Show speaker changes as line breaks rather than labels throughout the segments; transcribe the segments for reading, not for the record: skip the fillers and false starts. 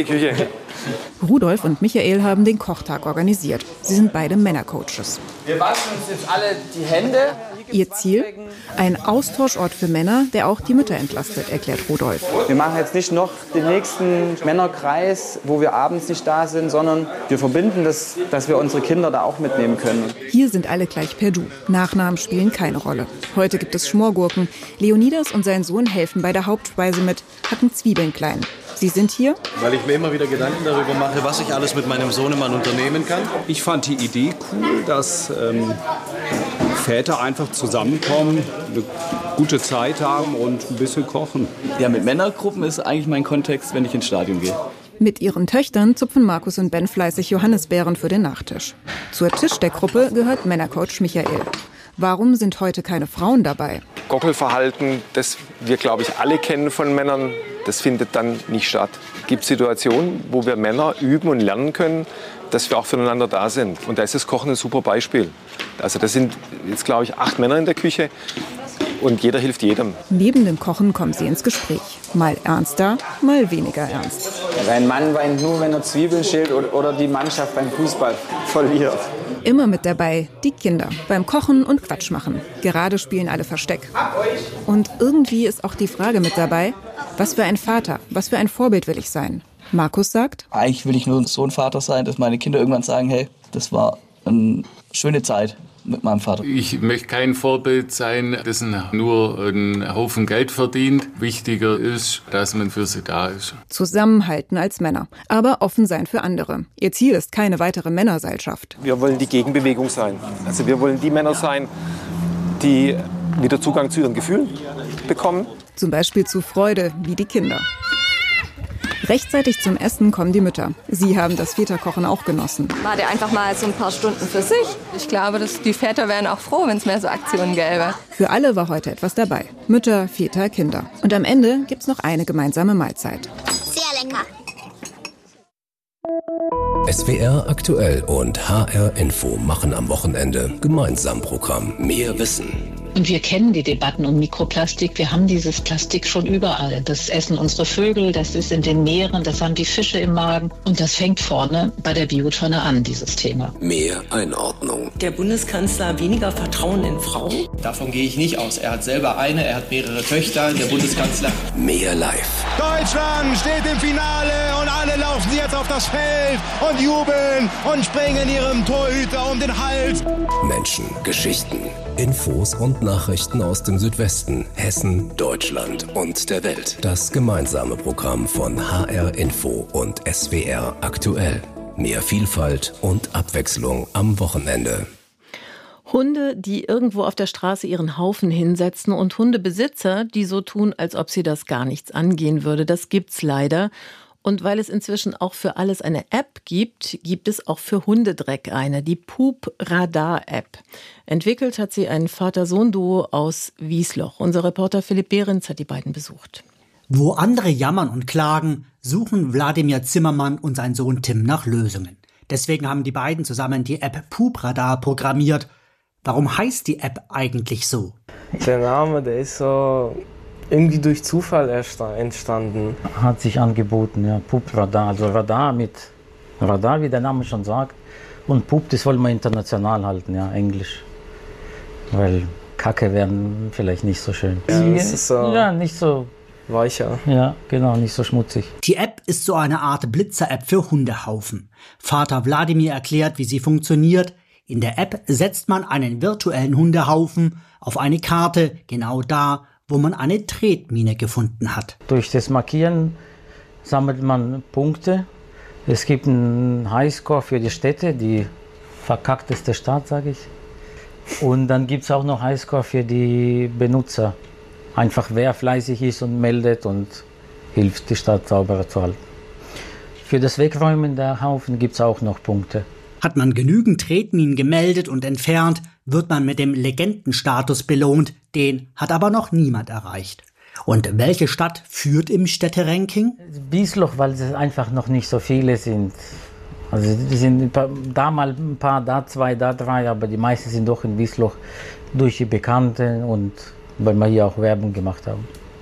Küche.
Rudolf und Michael haben den Kochtag organisiert. Sie sind beide Männercoaches.
Wir waschen uns jetzt alle die Hände.
Ihr Ziel? Ein Austauschort für Männer, der auch die Mütter entlastet, erklärt Rudolf.
Wir machen jetzt nicht noch den nächsten Männerkreis, wo wir abends nicht da sind, sondern wir verbinden das, dass wir unsere Kinder da auch mitnehmen können.
Hier sind alle gleich per Du. Nachnamen spielen keine Rolle. Heute gibt es Schmorgurken. Leonidas und sein Sohn helfen bei der Hauptspeise mit, hacken Zwiebeln klein. Sie sind hier,
weil ich mir immer wieder Gedanken darüber mache, was ich alles mit meinem Sohnemann unternehmen kann.
Ich fand die Idee cool, dass Väter einfach zusammenkommen, eine gute Zeit haben und ein bisschen kochen.
Ja, mit Männergruppen ist eigentlich mein Kontext, wenn ich ins Stadion gehe.
Mit ihren Töchtern zupfen Markus und Ben fleißig Johannisbeeren für den Nachtisch. Zur Tischdeckgruppe gehört Männercoach Michael. Warum sind heute keine Frauen dabei?
Gockelverhalten, das wir, glaube ich, alle kennen von Männern, das findet dann nicht statt. Es gibt Situationen, wo wir Männer üben und lernen können, dass wir auch füreinander da sind. Und da ist das Kochen ein super Beispiel. Also das sind jetzt, glaube ich, 8 Männer in der Küche und jeder hilft jedem.
Neben dem Kochen kommen sie ins Gespräch. Mal ernster, mal weniger ernst.
Ein Mann weint nur, wenn er Zwiebeln schält oder die Mannschaft beim Fußball verliert.
Immer mit dabei die Kinder beim Kochen und Quatsch machen. Gerade spielen alle Versteck. Und irgendwie ist auch die Frage mit dabei, was für ein Vater, was für ein Vorbild will ich sein? Markus sagt,
eigentlich will ich nur so ein Vater sein, dass meine Kinder irgendwann sagen, hey, das war eine schöne Zeit mit meinem Vater.
Ich möchte kein Vorbild sein, das nur einen Haufen Geld verdient. Wichtiger ist, dass man für sie da ist.
Zusammenhalten als Männer, aber offen sein für andere. Ihr Ziel ist keine weitere Männerseilschaft.
Wir wollen die Gegenbewegung sein. Also wir wollen die Männer sein, die wieder Zugang zu ihren Gefühlen bekommen.
Zum Beispiel zu Freude, wie die Kinder. Rechtzeitig zum Essen kommen die Mütter. Sie haben das Väterkochen auch genossen.
War der einfach mal so ein paar Stunden für sich? Ich glaube, dass die Väter wären auch froh, wenn es mehr so Aktionen gäbe.
Für alle war heute etwas dabei. Mütter, Väter, Kinder. Und am Ende gibt's noch eine gemeinsame Mahlzeit.
Sehr lecker.
SWR aktuell und HR Info machen am Wochenende gemeinsam Programm Mehr Wissen.
Und wir kennen die Debatten um Mikroplastik. Wir haben dieses Plastik schon überall. Das essen unsere Vögel, das ist in den Meeren, das haben die Fische im Magen. Und das fängt vorne bei der Biotonne an, dieses Thema.
Mehr Einordnung.
Der Bundeskanzler weniger Vertrauen in Frauen?
Davon gehe ich nicht aus. Er hat selber eine, er hat mehrere Töchter, der Bundeskanzler.
Mehr live.
Deutschland steht im Finale und alle laufen jetzt auf das Feld und jubeln und springen ihrem Torhüter um den Hals.
Menschen, Geschichten, Infos und Nachrichten aus dem Südwesten, Hessen, Deutschland und der Welt. Das gemeinsame Programm von HR Info und SWR aktuell. Mehr Vielfalt und Abwechslung am Wochenende.
Hunde, die irgendwo auf der Straße ihren Haufen hinsetzen und Hundebesitzer, die so tun, als ob sie das gar nichts angehen würde. Das gibt's leider. Und weil es inzwischen auch für alles eine App gibt, gibt es auch für Hundedreck eine, die Pup-Radar-App. Entwickelt hat sie ein Vater-Sohn-Duo aus Wiesloch. Unser Reporter Philipp Behrens hat die beiden besucht.
Wo andere jammern und klagen, suchen Wladimir Zimmermann und sein Sohn Tim nach Lösungen. Deswegen haben die beiden zusammen die App Pup-Radar programmiert. Warum heißt die App eigentlich so?
Der Name, der ist so irgendwie durch Zufall entstanden.
Hat sich angeboten, ja, Pup-Radar. Also Radar mit Radar, wie der Name schon sagt. Und Pup, das wollen wir international halten, ja, Englisch. Weil Kacke wären vielleicht nicht so schön.
Ja, das ist so
ja, nicht so
weicher.
Ja, genau, nicht so schmutzig.
Die App ist so eine Art Blitzer-App für Hundehaufen. Vater Wladimir erklärt, wie sie funktioniert. In der App setzt man einen virtuellen Hundehaufen auf eine Karte, genau da, wo man eine Tretmine gefunden hat.
Durch das Markieren sammelt man Punkte. Es gibt einen Highscore für die Städte, die verkackteste Stadt, sage ich. Und dann gibt es auch noch Highscore für die Benutzer. Einfach wer fleißig ist und meldet und hilft, die Stadt sauberer zu halten. Für das Wegräumen der Haufen gibt es auch noch Punkte.
Hat man genügend Tretminen gemeldet und entfernt, wird man mit dem Legendenstatus belohnt. Den hat aber noch niemand erreicht. Und welche Stadt führt im Städteranking?
Wiesloch, weil es einfach noch nicht so viele sind. Also die sind da mal ein paar, da 2, da 3, aber die meisten sind doch in Wiesloch durch die Bekannten und weil wir hier auch Werbung gemacht haben.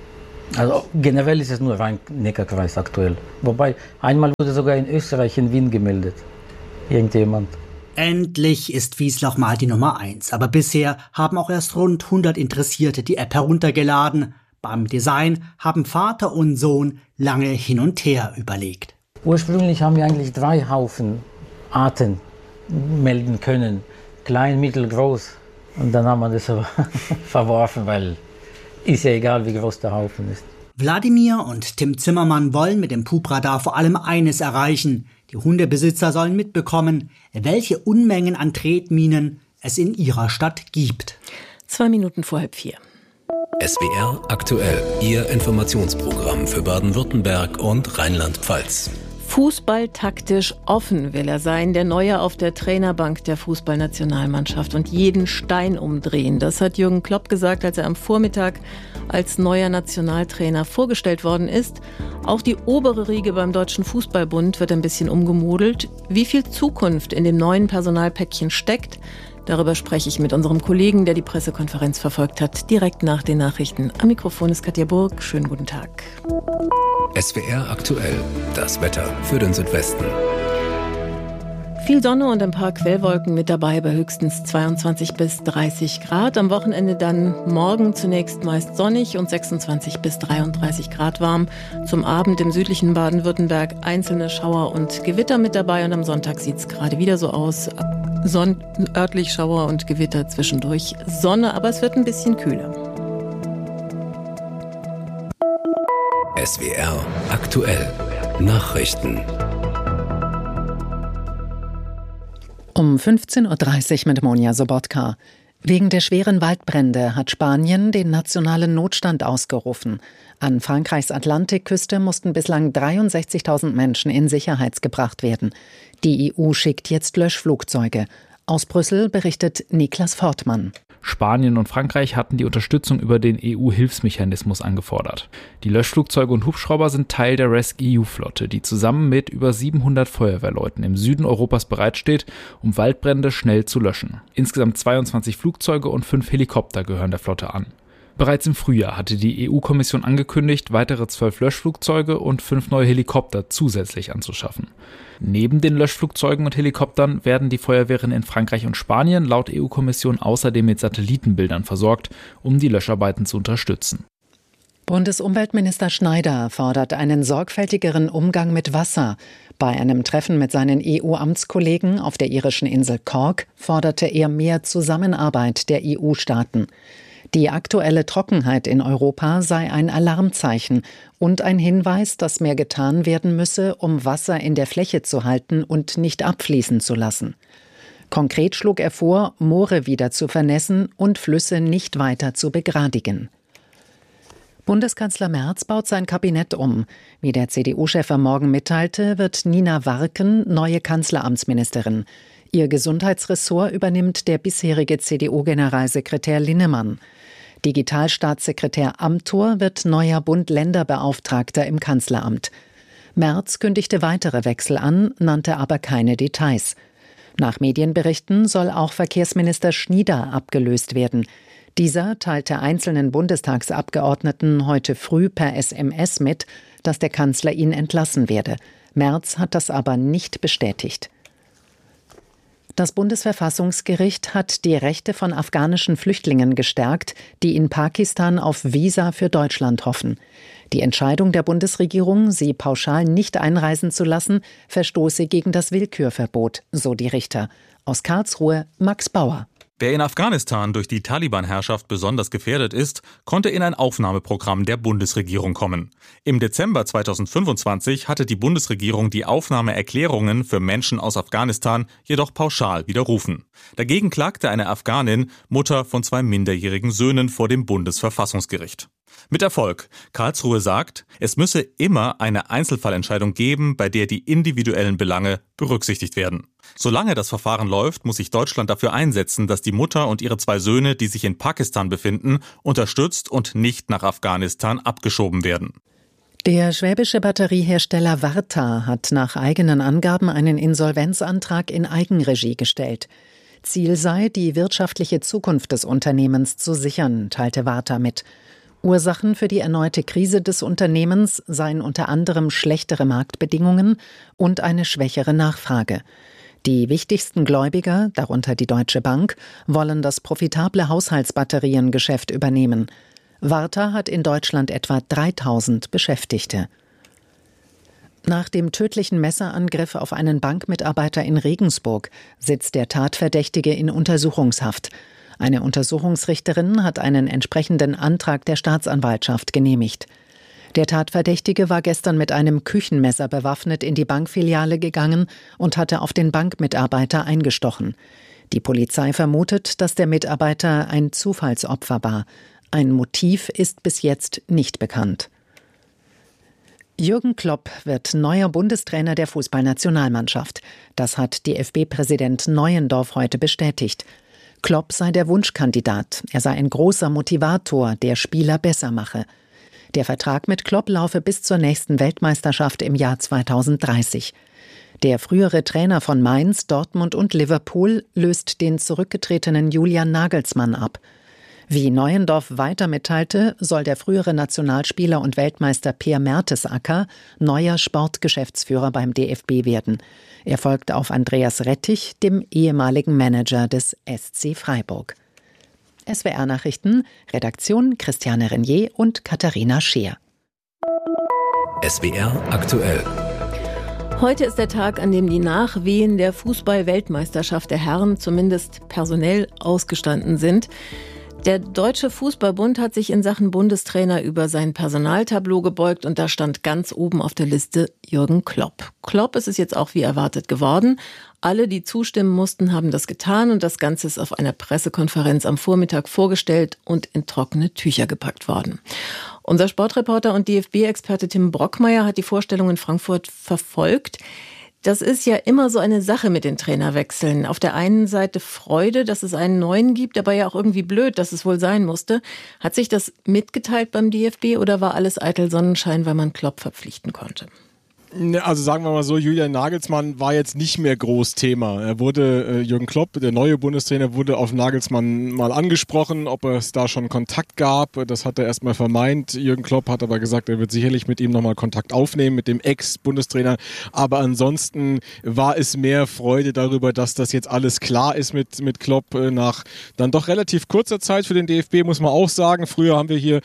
Also generell ist es nur Rhein-Neckar-Kreis aktuell. Wobei, einmal wurde sogar in Österreich, in Wien gemeldet. Irgendjemand.
Endlich ist Wieslach mal die Nummer 1. Aber bisher haben auch erst rund 100 Interessierte die App heruntergeladen. Beim Design haben Vater und Sohn lange hin und her überlegt.
Ursprünglich haben wir eigentlich 3 Haufen Arten melden können. Klein, mittel, groß. Und dann haben wir das aber verworfen, weil ist ja egal, wie groß der Haufen ist.
Wladimir und Tim Zimmermann wollen mit dem Pupradar vor allem eines erreichen. Die Hundebesitzer sollen mitbekommen, welche Unmengen an Tretminen es in ihrer Stadt gibt.
2 Minuten vor 3:30.
SWR aktuell, Ihr Informationsprogramm für Baden-Württemberg und Rheinland-Pfalz.
Fußball taktisch offen will er sein, der Neue auf der Trainerbank der Fußballnationalmannschaft und jeden Stein umdrehen. Das hat Jürgen Klopp gesagt, als er am Vormittag als neuer Nationaltrainer vorgestellt worden ist. Auch die obere Riege beim Deutschen Fußballbund wird ein bisschen umgemodelt. Wie viel Zukunft in dem neuen Personalpäckchen steckt, darüber spreche ich mit unserem Kollegen, der die Pressekonferenz verfolgt hat, direkt nach den Nachrichten. Am Mikrofon ist Katja Burg. Schönen guten Tag.
SWR aktuell, das Wetter für den Südwesten.
Viel Sonne und ein paar Quellwolken mit dabei bei höchstens 22 bis 30 Grad. Am Wochenende dann morgen zunächst meist sonnig und 26 bis 33 Grad warm. Zum Abend im südlichen Baden-Württemberg einzelne Schauer und Gewitter mit dabei. Und am Sonntag sieht es gerade wieder so aus. Örtlich Schauer und Gewitter zwischendurch. Sonne, aber es wird ein bisschen kühler.
SWR aktuell, Nachrichten.
Um 15.30 Uhr mit Monja Sobotka. Wegen der schweren Waldbrände hat Spanien den nationalen Notstand ausgerufen. An Frankreichs Atlantikküste mussten bislang 63.000 Menschen in Sicherheit gebracht werden. Die EU schickt jetzt Löschflugzeuge. Aus Brüssel berichtet Niklas Fortmann.
Spanien und Frankreich hatten die Unterstützung über den EU-Hilfsmechanismus angefordert. Die Löschflugzeuge und Hubschrauber sind Teil der RescEU-Flotte, die zusammen mit über 700 Feuerwehrleuten im Süden Europas bereitsteht, um Waldbrände schnell zu löschen. Insgesamt 22 Flugzeuge und 5 Helikopter gehören der Flotte an. Bereits im Frühjahr hatte die EU-Kommission angekündigt, weitere 12 Löschflugzeuge und 5 neue Helikopter zusätzlich anzuschaffen. Neben den Löschflugzeugen und Helikoptern werden die Feuerwehren in Frankreich und Spanien laut EU-Kommission außerdem mit Satellitenbildern versorgt, um die Löscharbeiten zu unterstützen.
Bundesumweltminister Schneider fordert einen sorgfältigeren Umgang mit Wasser. Bei einem Treffen mit seinen EU-Amtskollegen auf der irischen Insel Cork forderte er mehr Zusammenarbeit der EU-Staaten. Die aktuelle Trockenheit in Europa sei ein Alarmzeichen und ein Hinweis, dass mehr getan werden müsse, um Wasser in der Fläche zu halten und nicht abfließen zu lassen. Konkret schlug er vor, Moore wieder zu vernässen und Flüsse nicht weiter zu begradigen. Bundeskanzler Merz baut sein Kabinett um. Wie der CDU-Chef am Morgen mitteilte, wird Nina Warken neue Kanzleramtsministerin. Ihr Gesundheitsressort übernimmt der bisherige CDU-Generalsekretär Linnemann. Digitalstaatssekretär Amthor wird neuer Bund-Länder-Beauftragter im Kanzleramt. Merz kündigte weitere Wechsel an, nannte aber keine Details. Nach Medienberichten soll auch Verkehrsminister Schnieder abgelöst werden. Dieser teilte einzelnen Bundestagsabgeordneten heute früh per SMS mit, dass der Kanzler ihn entlassen werde. Merz hat das aber nicht bestätigt. Das Bundesverfassungsgericht hat die Rechte von afghanischen Flüchtlingen gestärkt, die in Pakistan auf Visa für Deutschland hoffen. Die Entscheidung der Bundesregierung, sie pauschal nicht einreisen zu lassen, verstoße gegen das Willkürverbot, so die Richter. Aus Karlsruhe Max Bauer.
Wer in Afghanistan durch die Taliban-Herrschaft besonders gefährdet ist, konnte in ein Aufnahmeprogramm der Bundesregierung kommen. Im Dezember 2025 hatte die Bundesregierung die Aufnahmeerklärungen für Menschen aus Afghanistan jedoch pauschal widerrufen. Dagegen klagte eine Afghanin, Mutter von 2 minderjährigen Söhnen, vor dem Bundesverfassungsgericht. Mit Erfolg. Karlsruhe sagt, es müsse immer eine Einzelfallentscheidung geben, bei der die individuellen Belange berücksichtigt werden. Solange das Verfahren läuft, muss sich Deutschland dafür einsetzen, dass die Mutter und ihre 2 Söhne, die sich in Pakistan befinden, unterstützt und nicht nach Afghanistan abgeschoben werden.
Der schwäbische Batteriehersteller Varta hat nach eigenen Angaben einen Insolvenzantrag in Eigenregie gestellt. Ziel sei, die wirtschaftliche Zukunft des Unternehmens zu sichern, teilte Varta mit. Ursachen für die erneute Krise des Unternehmens seien unter anderem schlechtere Marktbedingungen und eine schwächere Nachfrage. Die wichtigsten Gläubiger, darunter die Deutsche Bank, wollen das profitable Haushaltsbatteriengeschäft übernehmen. Varta hat in Deutschland etwa 3000 Beschäftigte. Nach dem tödlichen Messerangriff auf einen Bankmitarbeiter in Regensburg sitzt der Tatverdächtige in Untersuchungshaft. Eine Untersuchungsrichterin hat einen entsprechenden Antrag der Staatsanwaltschaft genehmigt. Der Tatverdächtige war gestern mit einem Küchenmesser bewaffnet in die Bankfiliale gegangen und hatte auf den Bankmitarbeiter eingestochen. Die Polizei vermutet, dass der Mitarbeiter ein Zufallsopfer war. Ein Motiv ist bis jetzt nicht bekannt. Jürgen Klopp wird neuer Bundestrainer der Fußballnationalmannschaft. Das hat DFB-Präsident Neuendorf heute bestätigt. Klopp sei der Wunschkandidat. Er sei ein großer Motivator, der Spieler besser mache. Der Vertrag mit Klopp laufe bis zur nächsten Weltmeisterschaft im Jahr 2030. Der frühere Trainer von Mainz, Dortmund und Liverpool löst den zurückgetretenen Julian Nagelsmann ab. Wie Neuendorf weiter mitteilte, soll der frühere Nationalspieler und Weltmeister Per Mertesacker neuer Sportgeschäftsführer beim DFB werden. Er folgt auf Andreas Rettich, dem ehemaligen Manager des SC Freiburg. SWR-Nachrichten, Redaktion Christiane Renier und Katharina Scheer.
SWR aktuell.
Heute ist der Tag, an dem die Nachwehen der Fußball-Weltmeisterschaft der Herren zumindest personell ausgestanden sind. Der Deutsche Fußballbund hat sich in Sachen Bundestrainer über sein Personaltableau gebeugt und da stand ganz oben auf der Liste Jürgen Klopp. Klopp ist es jetzt auch wie erwartet geworden. Alle, die zustimmen mussten, haben das getan und das Ganze ist auf einer Pressekonferenz am Vormittag vorgestellt und in trockene Tücher gepackt worden. Unser Sportreporter und DFB-Experte Tim Brockmeier hat die Vorstellung in Frankfurt verfolgt. Das ist ja immer so eine Sache mit den Trainerwechseln. Auf der einen Seite Freude, dass es einen neuen gibt, aber ja auch irgendwie blöd, dass es wohl sein musste. Hat sich das mitgeteilt beim DFB oder war alles eitel Sonnenschein, weil man Klopp verpflichten konnte?
Also sagen wir mal so, Julian Nagelsmann war jetzt nicht mehr groß Thema. Er wurde, Jürgen Klopp, der neue Bundestrainer, wurde auf Nagelsmann mal angesprochen, ob es da schon Kontakt gab. Das hat er erstmal verneint. Jürgen Klopp hat aber gesagt, er wird sicherlich mit ihm nochmal Kontakt aufnehmen, mit dem Ex-Bundestrainer. Aber ansonsten war es mehr Freude darüber, dass das jetzt alles klar ist mit Klopp nach dann doch relativ kurzer Zeit für den DFB, muss man auch sagen. Früher haben wir hier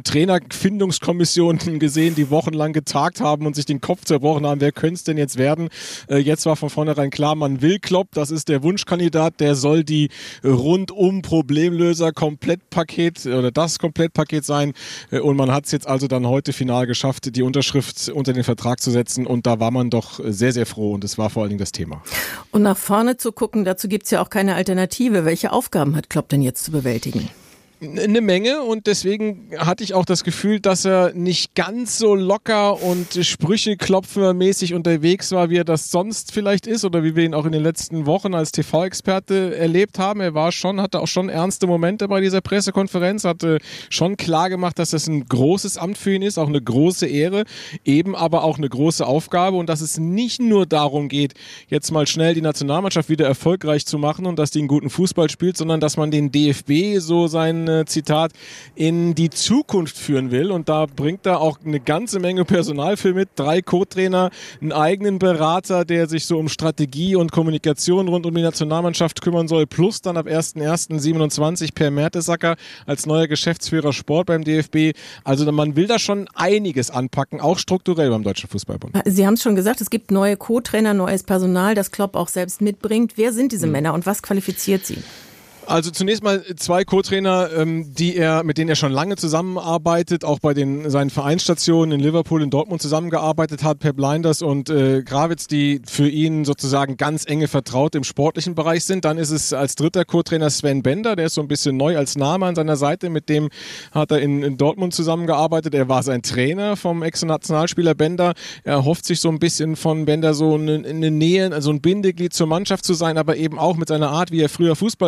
Trainerfindungskommissionen gesehen, die wochenlang getagt haben und sich den Kopf zerbrochen haben, wer könnte es denn jetzt werden? Jetzt war von vornherein klar, man will Klopp, das ist der Wunschkandidat, der soll die rundum Problemlöser Komplettpaket oder das Komplettpaket sein und man hat es jetzt also dann heute final geschafft, die Unterschrift unter den Vertrag zu setzen und da war man doch sehr, sehr froh und das war vor allen Dingen das Thema.
Und nach vorne zu gucken, dazu gibt es ja auch keine Alternative. Welche Aufgaben hat Klopp denn jetzt zu bewältigen?
Eine Menge und deswegen hatte ich auch das Gefühl, dass er nicht ganz so locker und Sprücheklopfermäßig unterwegs war, wie er das sonst vielleicht ist oder wie wir ihn auch in den letzten Wochen als TV-Experte erlebt haben. Er hatte auch schon ernste Momente bei dieser Pressekonferenz, hatte schon klar gemacht, dass das ein großes Amt für ihn ist, auch eine große Ehre, eben aber auch eine große Aufgabe und dass es nicht nur darum geht, jetzt mal schnell die Nationalmannschaft wieder erfolgreich zu machen und dass die einen guten Fußball spielt, sondern dass man den DFB so sein Zitat, in die Zukunft führen will und da bringt er auch eine ganze Menge Personal für mit, 3 Co-Trainer, einen eigenen Berater, der sich so um Strategie und Kommunikation rund um die Nationalmannschaft kümmern soll, plus dann ab 1.1.27 Per Mertesacker als neuer Geschäftsführer Sport beim DFB. Also man will da schon einiges anpacken, auch strukturell beim Deutschen Fußballbund.
Sie haben es schon gesagt, es gibt neue Co-Trainer, neues Personal, das Klopp auch selbst mitbringt. Wer sind diese Männer und was qualifiziert sie?
Also zunächst mal 2 Co-Trainer, mit denen er schon lange zusammenarbeitet, auch bei seinen Vereinsstationen in Liverpool, in Dortmund zusammengearbeitet hat, Pep Lijnders und Grawitz, die für ihn sozusagen ganz enge vertraut im sportlichen Bereich sind. Dann ist es als dritter Co-Trainer Sven Bender, der ist so ein bisschen neu als Name an seiner Seite, mit dem hat er in Dortmund zusammengearbeitet. Er war sein Trainer vom Ex-Nationalspieler Bender. Er hofft sich so ein bisschen von Bender so eine Nähe, also ein Bindeglied zur Mannschaft zu sein, aber eben auch mit seiner Art, wie er früher Fußball gespielt hat.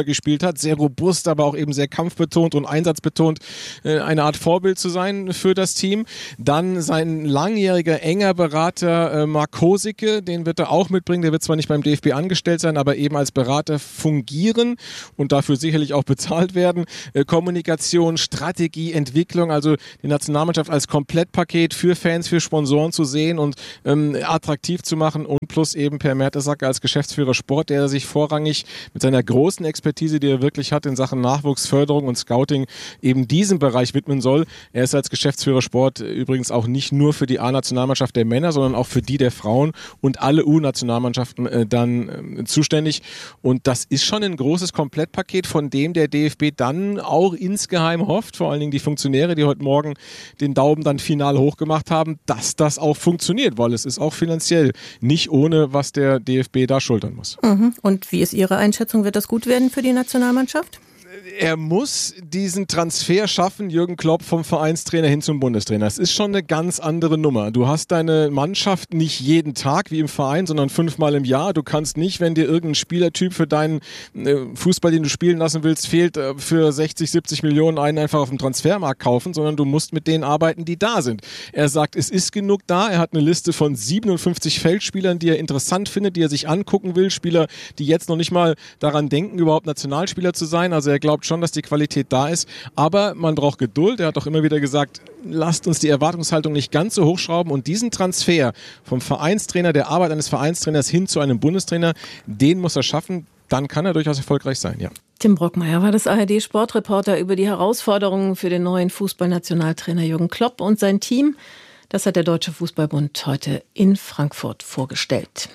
hat, sehr robust, aber auch eben sehr kampfbetont und einsatzbetont, eine Art Vorbild zu sein für das Team. Dann sein langjähriger enger Berater Mark Kosicke, den wird er auch mitbringen. Der wird zwar nicht beim DFB angestellt sein, aber eben als Berater fungieren und dafür sicherlich auch bezahlt werden. Kommunikation, Strategie, Entwicklung, also die Nationalmannschaft als Komplettpaket für Fans, für Sponsoren zu sehen und attraktiv zu machen und plus eben Per Mertesacker als Geschäftsführer Sport, der sich vorrangig mit seiner großen Expertise, die er wirklich hat in Sachen Nachwuchsförderung und Scouting, eben diesem Bereich widmen soll. Er ist als Geschäftsführer Sport übrigens auch nicht nur für die A-Nationalmannschaft der Männer, sondern auch für die der Frauen und alle U-Nationalmannschaften dann zuständig. Und das ist schon ein großes Komplettpaket, von dem der DFB dann auch insgeheim hofft, vor allen Dingen die Funktionäre, die heute Morgen den Daumen dann final hochgemacht haben, dass das auch funktioniert, weil es ist auch finanziell nicht ohne, was der DFB da schultern muss.
Und wie ist Ihre Einschätzung? Wird das gut werden für die Nationalmannschaft?
Er muss diesen Transfer schaffen, Jürgen Klopp, vom Vereinstrainer hin zum Bundestrainer. Es ist schon eine ganz andere Nummer. Du hast deine Mannschaft nicht jeden Tag wie im Verein, sondern 5-mal im Jahr. Du kannst nicht, wenn dir irgendein Spielertyp für deinen Fußball, den du spielen lassen willst, fehlt, für 60, 70 Millionen einen einfach auf dem Transfermarkt kaufen, sondern du musst mit denen arbeiten, die da sind. Er sagt, es ist genug da. Er hat eine Liste von 57 Feldspielern, die er interessant findet, die er sich angucken will. Spieler, die jetzt noch nicht mal daran denken, überhaupt Nationalspieler zu sein. Also er glaubt schon, dass die Qualität da ist, aber man braucht Geduld. Er hat auch immer wieder gesagt, lasst uns die Erwartungshaltung nicht ganz so hochschrauben und diesen Transfer vom Vereinstrainer, der Arbeit eines Vereinstrainers hin zu einem Bundestrainer, den muss er schaffen, dann kann er durchaus erfolgreich sein, ja.
Tim Brockmeier war das ARD-Sportreporter über die Herausforderungen für den neuen Fußballnationaltrainer Jürgen Klopp und sein Team. Das hat der Deutsche Fußballbund heute in Frankfurt vorgestellt.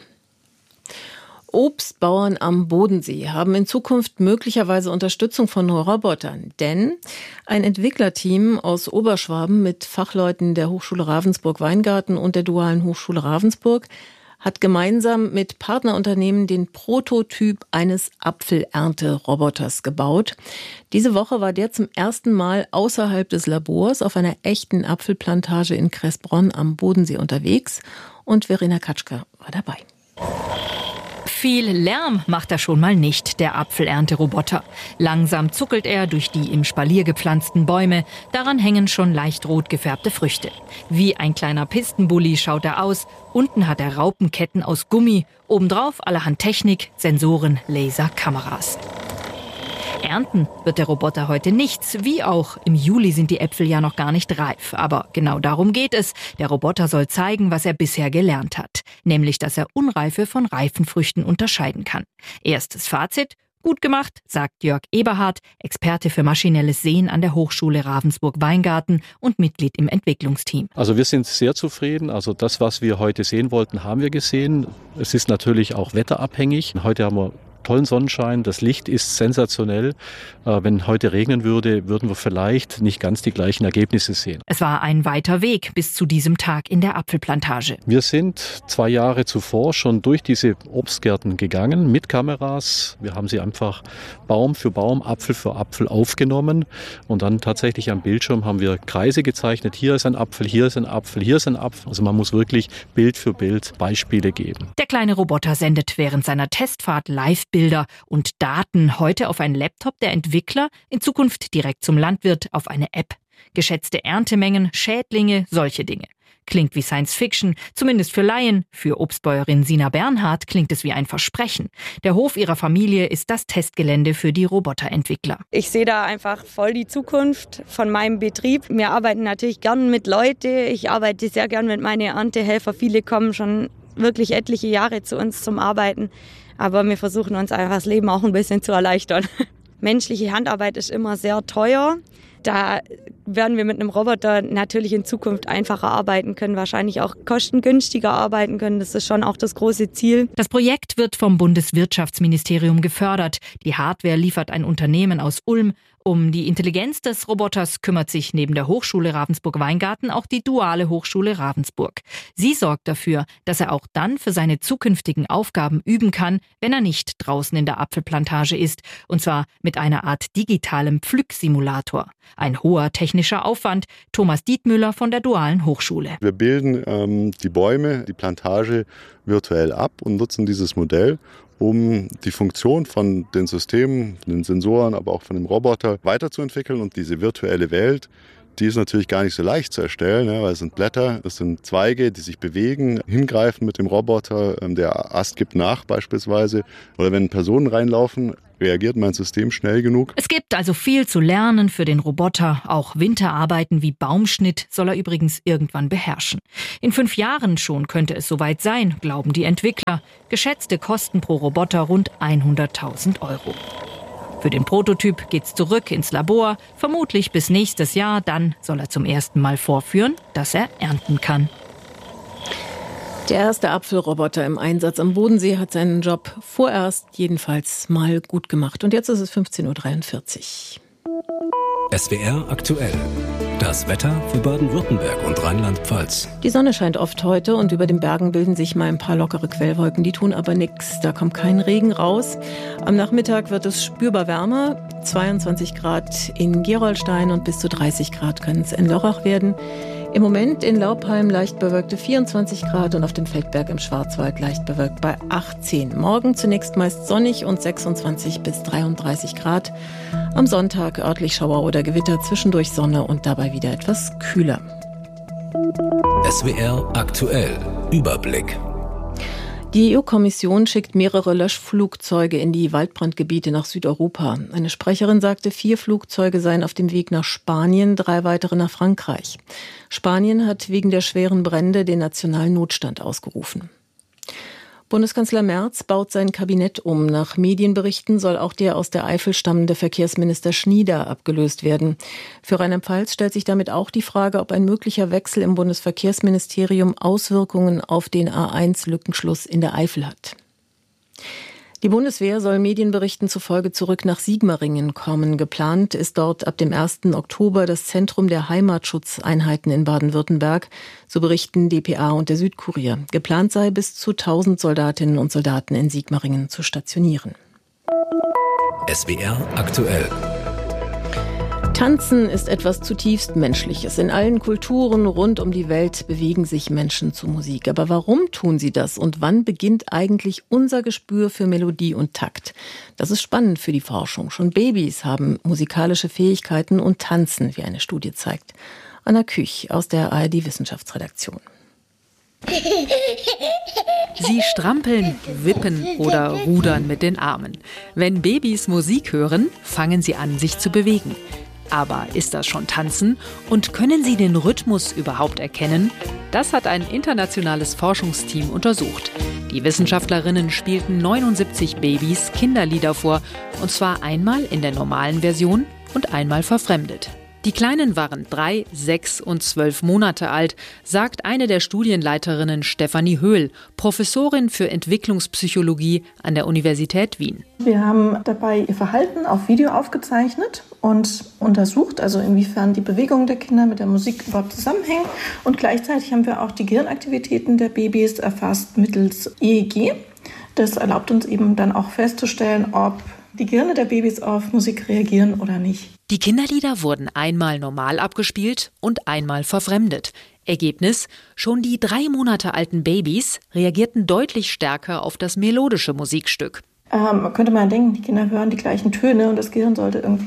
Obstbauern am Bodensee haben in Zukunft möglicherweise Unterstützung von Robotern. Denn ein Entwicklerteam aus Oberschwaben mit Fachleuten der Hochschule Ravensburg-Weingarten und der Dualen Hochschule Ravensburg hat gemeinsam mit Partnerunternehmen den Prototyp eines Apfelernteroboters gebaut. Diese Woche war der zum ersten Mal außerhalb des Labors auf einer echten Apfelplantage in Kressbronn am Bodensee unterwegs. Und Verena Katschka war dabei.
Viel Lärm macht er schon mal nicht, der Apfelernteroboter. Langsam zuckelt er durch die im Spalier gepflanzten Bäume. Daran hängen schon leicht rot gefärbte Früchte. Wie ein kleiner Pistenbully schaut er aus. Unten hat er Raupenketten aus Gummi. Obendrauf allerhand Technik, Sensoren, Laser, Kameras. Ernten wird der Roboter heute nichts, wie auch. Im Juli sind die Äpfel ja noch gar nicht reif. Aber genau darum geht es. Der Roboter soll zeigen, was er bisher gelernt hat. Nämlich, dass er unreife von reifen Früchten unterscheiden kann. Erstes Fazit: gut gemacht, sagt Jörg Eberhardt, Experte für maschinelles Sehen an der Hochschule Ravensburg-Weingarten und Mitglied im Entwicklungsteam.
Also wir sind sehr zufrieden. Also das, was wir heute sehen wollten, haben wir gesehen. Es ist natürlich auch wetterabhängig. Heute haben wir tollen Sonnenschein, das Licht ist sensationell. Wenn heute regnen würde, würden wir vielleicht nicht ganz die gleichen Ergebnisse sehen.
Es war ein weiter Weg bis zu diesem Tag in der Apfelplantage.
Wir sind 2 Jahre zuvor schon durch diese Obstgärten gegangen mit Kameras. Wir haben sie einfach Baum für Baum, Apfel für Apfel aufgenommen und dann tatsächlich am Bildschirm haben wir Kreise gezeichnet. Hier ist ein Apfel, hier ist ein Apfel, hier ist ein Apfel. Also man muss wirklich Bild für Bild Beispiele geben.
Der kleine Roboter sendet während seiner Testfahrt Live-Bilder und Daten heute auf einen Laptop der Entwickler, in Zukunft direkt zum Landwirt auf eine App. Geschätzte Erntemengen, Schädlinge, solche Dinge. Klingt wie Science-Fiction, zumindest für Laien. Für Obstbäuerin Sina Bernhard klingt es wie ein Versprechen. Der Hof ihrer Familie ist das Testgelände für die Roboterentwickler.
Ich sehe da einfach voll die Zukunft von meinem Betrieb. Wir arbeiten natürlich gern mit Leuten. Ich arbeite sehr gern mit meinen Erntehelfern. Viele kommen schon wirklich etliche Jahre zu uns zum Arbeiten. Aber wir versuchen uns einfach das Leben auch ein bisschen zu erleichtern. Menschliche Handarbeit ist immer sehr teuer. Da werden wir mit einem Roboter natürlich in Zukunft einfacher arbeiten können, wahrscheinlich auch kostengünstiger arbeiten können. Das ist schon auch das große Ziel.
Das Projekt wird vom Bundeswirtschaftsministerium gefördert. Die Hardware liefert ein Unternehmen aus Ulm. Um die Intelligenz des Roboters kümmert sich neben der Hochschule Ravensburg-Weingarten auch die Duale Hochschule Ravensburg. Sie sorgt dafür, dass er auch dann für seine zukünftigen Aufgaben üben kann, wenn er nicht draußen in der Apfelplantage ist. Und zwar mit einer Art digitalem Pflücksimulator. Ein hoher technischer Aufwand. Thomas Dietmüller von der Dualen Hochschule.
Wir bilden die Bäume, die Plantage
virtuell ab und nutzen dieses Modell, um die Funktion von den Systemen, den Sensoren, aber auch von dem Roboter weiterzuentwickeln. Und diese virtuelle Welt, die ist natürlich gar nicht so leicht zu erstellen, weil es sind Blätter, es sind Zweige, die sich bewegen, hingreifen mit dem Roboter, der Ast gibt nach beispielsweise. Oder wenn Personen reinlaufen, reagiert mein System schnell genug.
Es gibt also viel zu lernen für den Roboter. Auch Winterarbeiten wie Baumschnitt soll er übrigens irgendwann beherrschen. In 5 Jahren schon könnte es soweit sein, glauben die Entwickler. Geschätzte Kosten pro Roboter rund 100.000 €. Für den Prototyp geht's zurück ins Labor, vermutlich bis nächstes Jahr. Dann soll er zum ersten Mal vorführen, dass er ernten kann.
Der erste Apfelroboter im Einsatz am Bodensee hat seinen Job vorerst jedenfalls mal gut gemacht. Und jetzt ist es 15:43
Uhr. SWR aktuell. Das Wetter für Baden-Württemberg und Rheinland-Pfalz.
Die Sonne scheint oft heute und über den Bergen bilden sich mal ein paar lockere Quellwolken. Die tun aber nichts. Da kommt kein Regen raus. Am Nachmittag wird es spürbar wärmer. 22 Grad in Gerolstein und bis zu 30 Grad können es in Lörrach werden. Im Moment in Laupheim leicht bewölkte 24 Grad und auf dem Feldberg im Schwarzwald leicht bewölkt bei 18. Morgen zunächst meist sonnig und 26 bis 33 Grad. Am Sonntag örtlich Schauer oder Gewitter, zwischendurch Sonne und dabei wieder etwas kühler.
SWR aktuell. Überblick.
Die EU-Kommission schickt mehrere Löschflugzeuge in die Waldbrandgebiete nach Südeuropa. Eine Sprecherin sagte, 4 Flugzeuge seien auf dem Weg nach Spanien, 3 weitere nach Frankreich. Spanien hat wegen der schweren Brände den nationalen Notstand ausgerufen. Bundeskanzler Merz baut sein Kabinett um. Nach Medienberichten soll auch der aus der Eifel stammende Verkehrsminister Schnieder abgelöst werden. Für Rheinland-Pfalz stellt sich damit auch die Frage, ob ein möglicher Wechsel im Bundesverkehrsministerium Auswirkungen auf den A1-Lückenschluss in der Eifel hat. Die Bundeswehr soll Medienberichten zufolge zurück nach Sigmaringen kommen. Geplant ist dort ab dem 1. Oktober das Zentrum der Heimatschutzeinheiten in Baden-Württemberg, so berichten dpa und der Südkurier. Geplant sei, bis zu 1000 Soldatinnen und Soldaten in Sigmaringen zu stationieren.
SWR aktuell.
Tanzen ist etwas zutiefst Menschliches. In allen Kulturen rund um die Welt bewegen sich Menschen zu Musik. Aber warum tun sie das und wann beginnt eigentlich unser Gespür für Melodie und Takt? Das ist spannend für die Forschung. Schon Babys haben musikalische Fähigkeiten und tanzen, wie eine Studie zeigt. Anna Küch aus der ARD-Wissenschaftsredaktion.
Sie strampeln, wippen oder rudern mit den Armen. Wenn Babys Musik hören, fangen sie an, sich zu bewegen. Aber ist das schon Tanzen? Und können sie den Rhythmus überhaupt erkennen? Das hat ein internationales Forschungsteam untersucht. Die Wissenschaftlerinnen spielten 79 Babys Kinderlieder vor. Und zwar einmal in der normalen Version und einmal verfremdet. Die Kleinen waren 3, 6 und 12 Monate alt, sagt eine der Studienleiterinnen Stefanie Höhl, Professorin für Entwicklungspsychologie an der Universität Wien.
Wir haben dabei ihr Verhalten auf Video aufgezeichnet und untersucht, also inwiefern die Bewegungen der Kinder mit der Musik überhaupt zusammenhängen. Und gleichzeitig haben wir auch die Gehirnaktivitäten der Babys erfasst mittels EEG. Das erlaubt uns eben dann auch festzustellen, ob die Gehirne der Babys auf Musik reagieren oder nicht.
Die Kinderlieder wurden einmal normal abgespielt und einmal verfremdet. Ergebnis: Schon die 3 Monate alten Babys reagierten deutlich stärker auf das melodische Musikstück.
Könnte man denken, die Kinder hören die gleichen Töne und das Gehirn sollte auf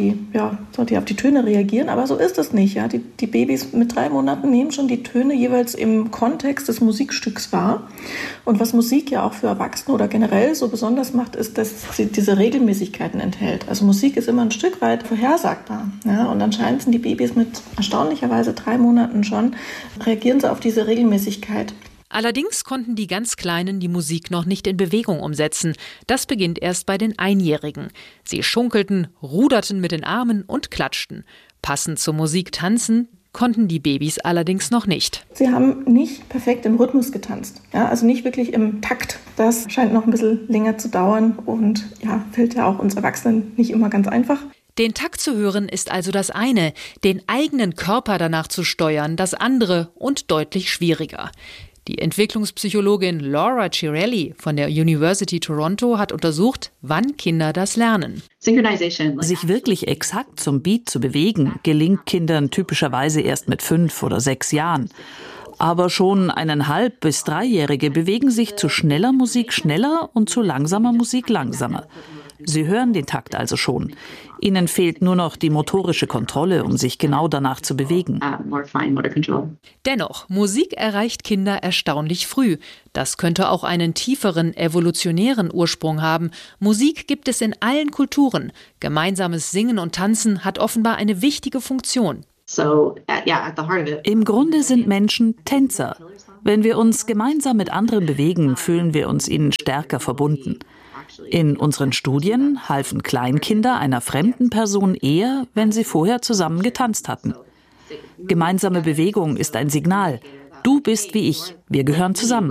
die Töne reagieren, aber so ist es nicht. Ja? Die Babys mit 3 Monaten nehmen schon die Töne jeweils im Kontext des Musikstücks wahr. Und was Musik ja auch für Erwachsene oder generell so besonders macht, ist, dass sie diese Regelmäßigkeiten enthält. Also Musik ist immer ein Stück weit vorhersagbar. Ja? Und anscheinend sind die Babys mit erstaunlicherweise 3 Monaten schon, reagieren sie auf diese Regelmäßigkeit.
Allerdings konnten die ganz Kleinen die Musik noch nicht in Bewegung umsetzen. Das beginnt erst bei den Einjährigen. Sie schunkelten, ruderten mit den Armen und klatschten. Passend zur Musik tanzen konnten die Babys allerdings noch nicht.
Sie haben nicht perfekt im Rhythmus getanzt, ja, also nicht wirklich im Takt. Das scheint noch ein bisschen länger zu dauern und fällt ja auch uns Erwachsenen nicht immer ganz einfach.
Den Takt zu hören ist also das eine, den eigenen Körper danach zu steuern das andere und deutlich schwieriger. Die Entwicklungspsychologin Laura Cirelli von der University Toronto hat untersucht, wann Kinder das lernen.
Sich wirklich exakt zum Beat zu bewegen, gelingt Kindern typischerweise erst mit 5 oder 6 Jahren. Aber schon 1,5- bis 3-Jährige bewegen sich zu schneller Musik schneller und zu langsamer Musik langsamer. Sie hören den Takt also schon. Ihnen fehlt nur noch die motorische Kontrolle, um sich genau danach zu bewegen.
Dennoch, Musik erreicht Kinder erstaunlich früh. Das könnte auch einen tieferen evolutionären Ursprung haben. Musik gibt es in allen Kulturen. Gemeinsames Singen und Tanzen hat offenbar eine wichtige Funktion.
Im Grunde sind Menschen Tänzer. Wenn wir uns gemeinsam mit anderen bewegen, fühlen wir uns ihnen stärker verbunden. In unseren Studien halfen Kleinkinder einer fremden Person eher, wenn sie vorher zusammen getanzt hatten. Gemeinsame Bewegung ist ein Signal. Du bist wie ich. Wir gehören zusammen.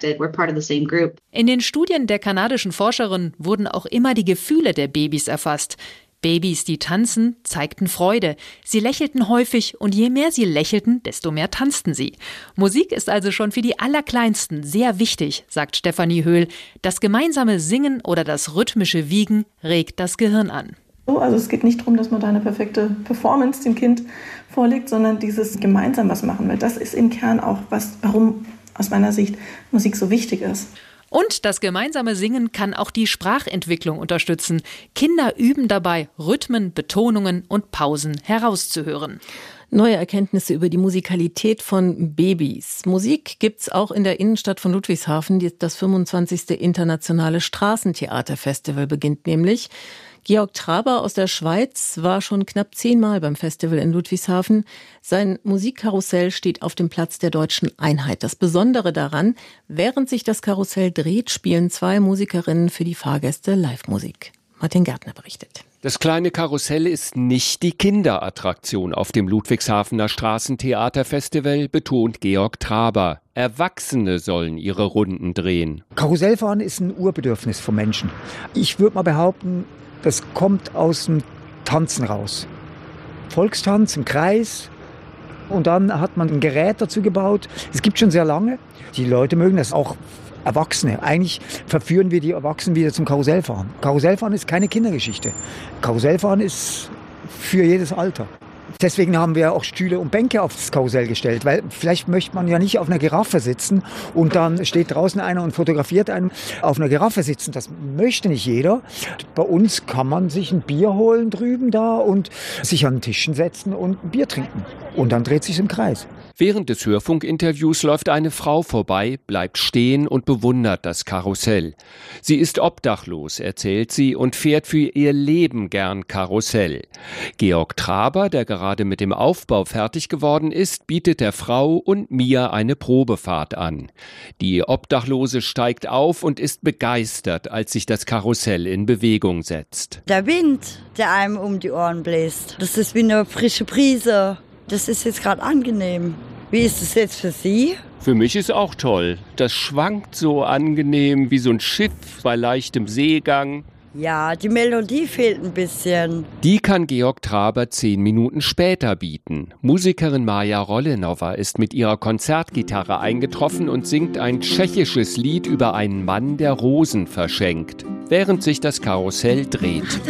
In den Studien der kanadischen Forscherin wurden auch immer die Gefühle der Babys erfasst. Babys, die tanzen, zeigten Freude. Sie lächelten häufig und je mehr sie lächelten, desto mehr tanzten sie. Musik ist also schon für die Allerkleinsten sehr wichtig, sagt Stefanie Höhl. Das gemeinsame Singen oder das rhythmische Wiegen regt das Gehirn an.
Also es geht nicht darum, dass man da eine perfekte Performance dem Kind vorlegt, sondern dieses gemeinsam was machen. Weil das ist im Kern auch warum aus meiner Sicht Musik so wichtig ist.
Und das gemeinsame Singen kann auch die Sprachentwicklung unterstützen. Kinder üben dabei, Rhythmen, Betonungen und Pausen herauszuhören.
Neue Erkenntnisse über die Musikalität von Babys. Musik gibt's auch in der Innenstadt von Ludwigshafen. Das 25. Internationale Straßentheaterfestival beginnt nämlich. Georg Traber aus der Schweiz war schon knapp 10-mal beim Festival in Ludwigshafen. Sein Musikkarussell steht auf dem Platz der Deutschen Einheit. Das Besondere daran, während sich das Karussell dreht, spielen 2 Musikerinnen für die Fahrgäste Live-Musik. Martin Gärtner berichtet.
Das kleine Karussell ist nicht die Kinderattraktion auf dem Ludwigshafener Straßentheaterfestival, betont Georg Traber. Erwachsene sollen ihre Runden drehen.
Karussellfahren ist ein Urbedürfnis von Menschen. Ich würde mal behaupten, das kommt aus dem Tanzen raus. Volkstanz im Kreis und dann hat man ein Gerät dazu gebaut. Es gibt schon sehr lange. Die Leute mögen das, auch Erwachsene. Eigentlich verführen wir die Erwachsenen wieder zum Karussellfahren. Karussellfahren ist keine Kindergeschichte. Karussellfahren ist für jedes Alter. Deswegen haben wir auch Stühle und Bänke auf das Karussell gestellt, weil vielleicht möchte man ja nicht auf einer Giraffe sitzen und dann steht draußen einer und fotografiert einen auf einer Giraffe sitzen. Das möchte nicht jeder. Bei uns kann man sich ein Bier holen drüben da und sich an den Tischen setzen und ein Bier trinken. Und dann dreht sich im Kreis.
Während des Hörfunkinterviews läuft eine Frau vorbei, bleibt stehen und bewundert das Karussell. Sie ist obdachlos, erzählt sie, und fährt für ihr Leben gern Karussell. Georg Traber, der gerade mit dem Aufbau fertig geworden ist, bietet der Frau und mir eine Probefahrt an. Die Obdachlose steigt auf und ist begeistert, als sich das Karussell in Bewegung setzt.
Der Wind, der einem um die Ohren bläst, das ist wie eine frische Brise. Das ist jetzt gerade angenehm. Wie ist es jetzt für Sie?
Für mich ist auch toll. Das schwankt so angenehm wie so ein Schiff bei leichtem Seegang.
Ja, die Melodie fehlt ein bisschen.
Die kann Georg Traber 10 Minuten später bieten. Musikerin Maja Rollenova ist mit ihrer Konzertgitarre eingetroffen und singt ein tschechisches Lied über einen Mann, der Rosen verschenkt, während sich das Karussell dreht.